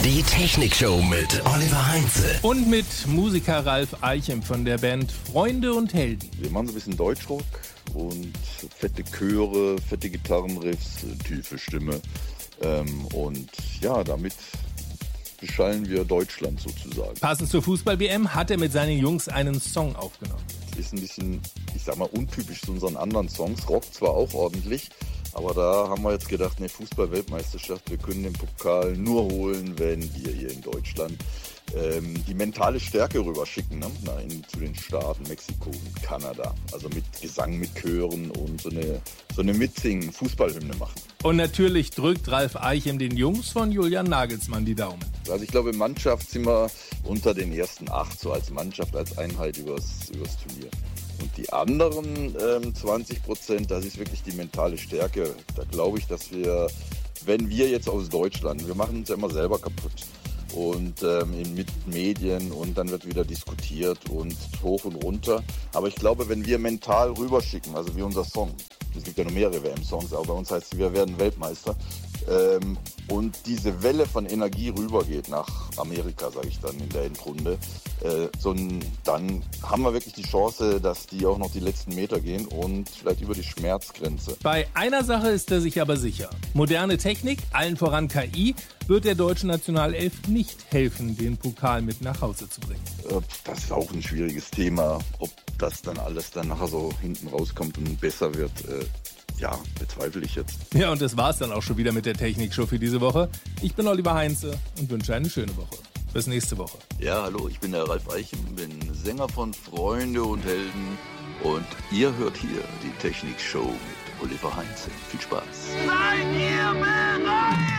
Die Technikshow mit Oliver Heinze. Und mit Musiker Ralf Eichem von der Band Freunde und Helden. Wir machen so ein bisschen Deutschrock und fette Chöre, fette Gitarrenriffs, tiefe Stimme. Und ja, damit beschallen wir Deutschland sozusagen. Passend zur Fußball-WM hat er mit seinen Jungs einen Song aufgenommen. Ist ein bisschen, ich sag mal, untypisch zu unseren anderen Songs. Rock zwar auch ordentlich, aber da haben wir jetzt gedacht, ne, Fußball-Weltmeisterschaft, wir können den Pokal nur holen, wenn wir hier in Deutschland die mentale Stärke rüberschicken, ne? Zu den Staaten, Mexiko und Kanada. Also mit Gesang, mit Chören und so eine Mitsingen, Fußballhymne machen. Und natürlich drückt Ralf Eichem den Jungs von Julian Nagelsmann die Daumen. Also ich glaube, in Mannschaft sind wir unter den ersten 8, so als Mannschaft, als Einheit übers Turnier. Und die anderen 20%, das ist wirklich die mentale Stärke. Da glaube ich, dass wir, wenn wir jetzt aus Deutschland, wir machen uns ja immer selber kaputt. Und mit Medien und dann wird wieder diskutiert und hoch und runter. Aber ich glaube, wenn wir mental rüberschicken, also wie unser Song, es gibt ja noch mehrere WM-Songs, aber bei uns heißt es, wir werden Weltmeister, und diese Welle von Energie rübergeht nach Amerika, sage ich dann in der Endrunde, dann haben wir wirklich die Chance, dass die auch noch die letzten Meter gehen und vielleicht über die Schmerzgrenze. Bei einer Sache ist er sich aber sicher. Moderne Technik, allen voran KI, wird der deutschen Nationalelf nicht helfen, den Pokal mit nach Hause zu bringen. Das ist auch ein schwieriges Thema, ob das dann alles dann nachher so hinten rauskommt und besser wird. Ja, bezweifle ich jetzt. Ja, und das war's dann auch schon wieder mit der Technikshow für diese Woche. Ich bin Oliver Heinze und wünsche eine schöne Woche. Bis nächste Woche. Ja, hallo, ich bin der Ralf Eichem, bin Sänger von Freunde und Helden und ihr hört hier die Technikshow mit Oliver Heinze. Viel Spaß. Seid ihr mit?